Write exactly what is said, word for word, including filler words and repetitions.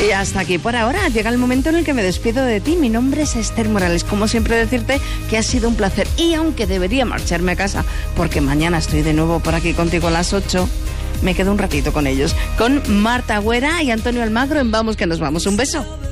Y hasta aquí por ahora. Llega el momento en el que me despido de ti. Mi nombre es Esther Morales. Como siempre, decirte que ha sido un placer. Y aunque debería marcharme a casa, porque mañana estoy de nuevo por aquí contigo a las ocho, me quedo un ratito con ellos. Con Marta Agüera y Antonio Almagro en Vamos que nos vamos. Un beso.